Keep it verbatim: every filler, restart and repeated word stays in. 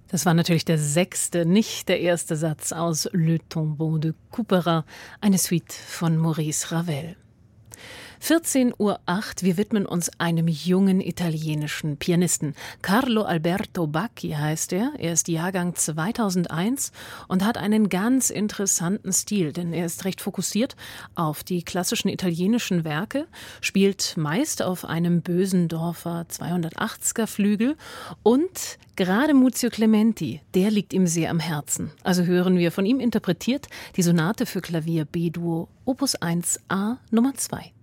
Das war natürlich der sechste, nicht der erste Satz aus Le Tombeau de Couperin, eine Suite von Maurice Ravel. vierzehn Uhr acht, wir widmen uns einem jungen italienischen Pianisten. Carlo Alberto Bacchi heißt er. Er ist Jahrgang zweitausendeins und hat einen ganz interessanten Stil, denn er ist recht fokussiert auf die klassischen italienischen Werke, spielt meist auf einem Bösendorfer zweihundertachtziger Flügel und gerade Muzio Clementi, der liegt ihm sehr am Herzen. Also hören wir von ihm interpretiert die Sonate für Klavier B-Dur Opus eins a Nummer zwei.